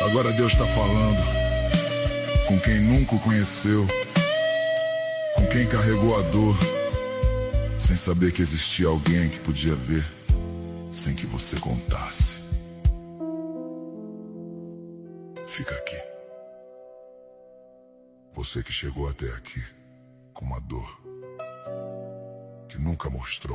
Agora Deus está falando com quem nunca o conheceu, com quem carregou a dor, sem saber que existia alguém que podia ver, sem que você contasse. Fica aqui. Você que chegou até aqui com uma dor que nunca mostrou.